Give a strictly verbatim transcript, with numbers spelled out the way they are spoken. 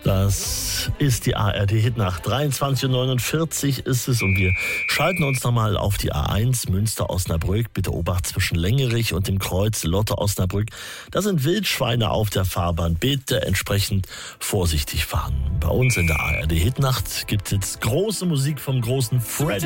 Das ist die A R D-Hitnacht. dreiundzwanzig Uhr neunundvierzig ist es und wir schalten uns nochmal auf die A eins Münster-Osnabrück. Bitte Obacht zwischen Längerich und dem Kreuz Lotte-Osnabrück. Da sind Wildschweine auf der Fahrbahn. Bitte entsprechend vorsichtig fahren. Bei uns in der A R D-Hitnacht gibt es jetzt große Musik vom großen Freddy.